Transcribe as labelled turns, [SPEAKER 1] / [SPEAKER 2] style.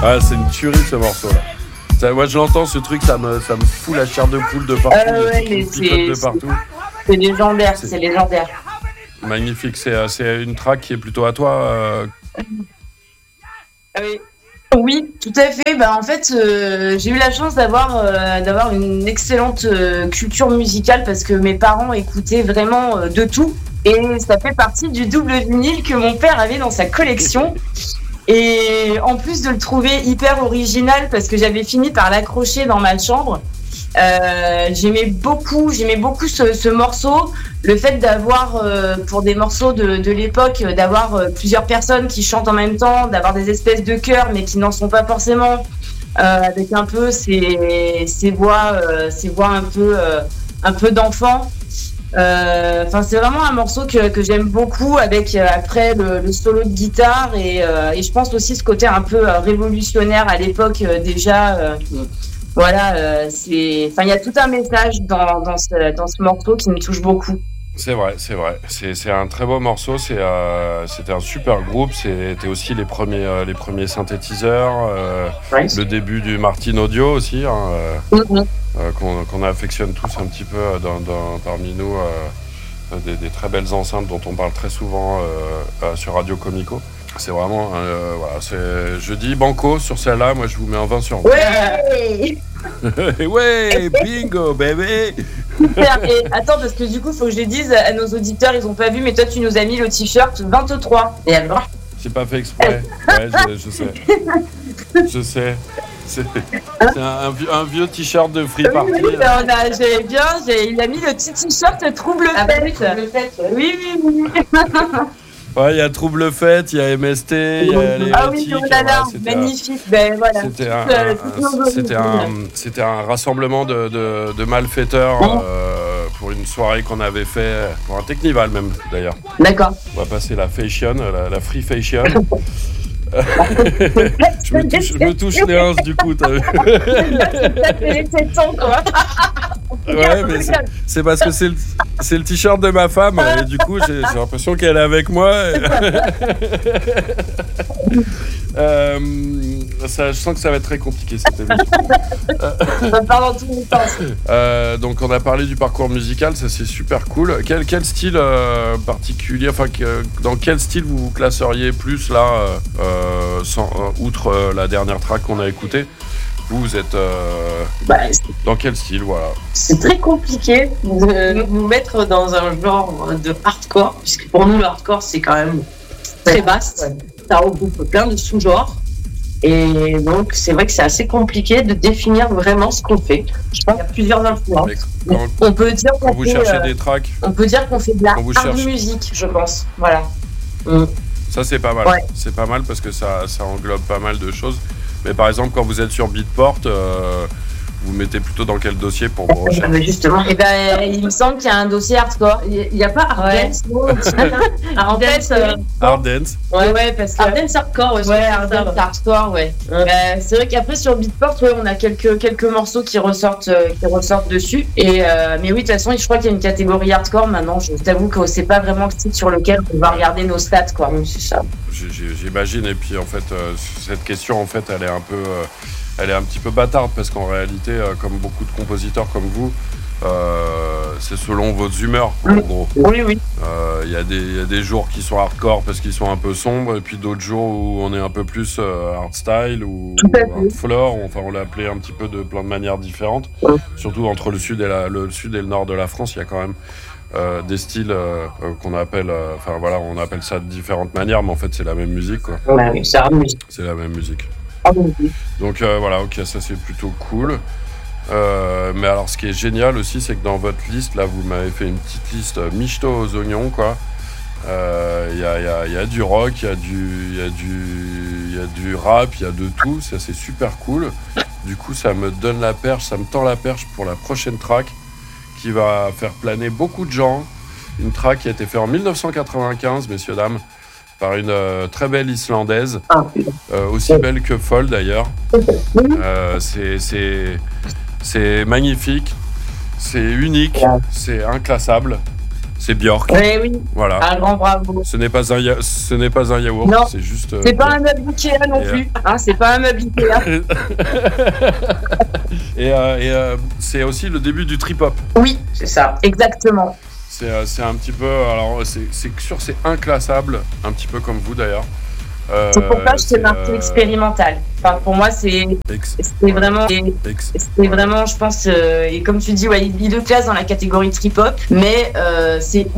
[SPEAKER 1] Ah, c'est une tuerie ce morceau-là. Moi, je l'entends, ce truc, ça me fout la chair de poule de partout.
[SPEAKER 2] De partout. C'est légendaire, c'est légendaire.
[SPEAKER 1] Magnifique, c'est une track qui est plutôt à toi.
[SPEAKER 2] Oui, tout à fait. En fait, j'ai eu la chance d'avoir une excellente culture musicale parce que mes parents écoutaient vraiment de tout. Et ça fait partie du double vinyle que mon père avait dans sa collection. Et en plus de le trouver hyper original parce que j'avais fini par l'accrocher dans ma chambre, j'aimais beaucoup ce morceau. Le fait d'avoir, pour des morceaux de l'époque, d'avoir plusieurs personnes qui chantent en même temps, d'avoir des espèces de chœurs mais qui n'en sont pas forcément, avec un peu ces voix un peu d'enfants. C'est vraiment un morceau que j'aime beaucoup avec après le solo de guitare et je pense aussi ce côté un peu révolutionnaire à l'époque déjà. Il y a tout un message dans ce morceau qui me touche beaucoup.
[SPEAKER 1] C'est vrai. C'est un très beau morceau. C'était un super groupe. C'était aussi les premiers synthétiseurs. Le début du Martin Audio aussi, qu'on affectionne tous un petit peu parmi nous. Des très belles enceintes dont on parle très souvent sur Radio Comico. C'est vraiment, je dis banco sur celle-là. Moi, je vous mets un 20 sur 20.
[SPEAKER 2] Ouais.
[SPEAKER 1] Ouais, bingo, bébé.
[SPEAKER 2] Super. Et attends, parce que du coup, il faut que je le dise à nos auditeurs, ils n'ont pas vu, mais toi, tu nous as mis le t-shirt 23. Et alors ?
[SPEAKER 1] J'ai pas fait exprès. Ouais, je sais. Je sais. C'est un vieux t-shirt de Free Party.
[SPEAKER 2] Oui, il a mis le petit t-shirt Trouble Fête. Oui.
[SPEAKER 1] Ouais, il y a Trouble Fête, il y a MST, il y a les
[SPEAKER 2] magnifique.
[SPEAKER 1] C'était un rassemblement de malfaiteurs pour une soirée qu'on avait fait, pour un Technival même d'ailleurs.
[SPEAKER 2] D'accord.
[SPEAKER 1] On va passer la fashion, la free fashion. je me touche les hanches du coup. T'as vu. Ouais, mais c'est parce que c'est le t-shirt de ma femme et du coup j'ai l'impression qu'elle est avec moi. Je sens que ça va être très compliqué cette émission.
[SPEAKER 2] Ça part dans tous les sens.
[SPEAKER 1] Donc on a parlé du parcours musical, ça c'est super cool. Quel style particulier, dans quel style vous classeriez plus là, outre la dernière track qu'on a écoutée? Vous êtes dans quel style, voilà?
[SPEAKER 3] C'est très compliqué de nous mettre dans un genre de hardcore, puisque pour nous le hardcore c'est quand même très vaste. Ça regroupe plein de sous-genres. Et donc, c'est vrai que c'est assez compliqué de définir vraiment ce qu'on fait. Je pense qu'il y a plusieurs influences.
[SPEAKER 2] On peut dire
[SPEAKER 1] quand vous cherchez des tracks.
[SPEAKER 2] On peut dire qu'on fait de la hard musique, je pense. Voilà.
[SPEAKER 1] Ça, c'est pas mal.
[SPEAKER 2] Ouais.
[SPEAKER 1] C'est pas mal parce que ça englobe pas mal de choses. Mais par exemple, quand vous êtes sur Beatport, vous mettez plutôt dans quel dossier pour vos recherches?
[SPEAKER 2] Justement. Il me semble qu'il y a un dossier hardcore. Il n'y a pas Hardance,
[SPEAKER 1] Hardance.
[SPEAKER 2] Ouais, parce que
[SPEAKER 3] Hardance hardcore,
[SPEAKER 2] Hardance hardcore, ouais. C'est vrai qu'après sur Beatport, on a quelques morceaux qui ressortent dessus. Mais oui, de toute façon, je crois qu'il y a une catégorie hardcore maintenant. Je t'avoue que c'est pas vraiment le site sur lequel on va regarder nos stats, quoi. C'est ça.
[SPEAKER 1] J'imagine. Et puis en fait, cette question, en fait, elle est un petit peu bâtarde parce qu'en réalité, comme beaucoup de compositeurs comme vous, c'est selon vos humeurs, en gros.
[SPEAKER 2] Oui.
[SPEAKER 1] Il y a des jours qui sont hardcore parce qu'ils sont un peu sombres, et puis d'autres jours où on est un peu plus hardstyle ou hardfloor. Enfin, on l'a appelé un petit peu de plein de manières différentes. Surtout entre le sud et le nord de la France, il y a quand même des styles qu'on appelle, on appelle ça de différentes manières, mais en fait, c'est la même musique, quoi.
[SPEAKER 3] Ouais, c'est la musique.
[SPEAKER 1] C'est la même musique. Donc ok, ça c'est plutôt cool. Mais alors ce qui est génial aussi, c'est que dans votre liste, là, vous m'avez fait une petite liste michto aux oignons, quoi. Il y a du rock, il y a du rap, il y a de tout. Ça c'est super cool. Du coup, ça me tend la perche pour la prochaine track qui va faire planer beaucoup de gens. Une track qui a été faite en 1995, messieurs, dames, par une très belle Islandaise, aussi belle que folle d'ailleurs. C'est magnifique, c'est unique, c'est inclassable, C'est Björk.
[SPEAKER 2] Oui.
[SPEAKER 1] Voilà.
[SPEAKER 2] Un grand bravo.
[SPEAKER 1] Ce n'est pas un yaourt,
[SPEAKER 2] non,
[SPEAKER 1] c'est juste.
[SPEAKER 2] C'est pas un meuble Ikea non plus. C'est pas un meuble Ikea.
[SPEAKER 1] et c'est aussi le début du trip-hop.
[SPEAKER 2] Oui, c'est ça, exactement.
[SPEAKER 1] C'est un petit peu. Alors, c'est sûr, c'est inclassable, un petit peu comme vous d'ailleurs.
[SPEAKER 2] C'est pour ça que je t'ai marqué expérimental. Enfin, pour moi, c'est vraiment, je pense, et comme tu dis, il le classe dans la catégorie trip-hop, mais c'est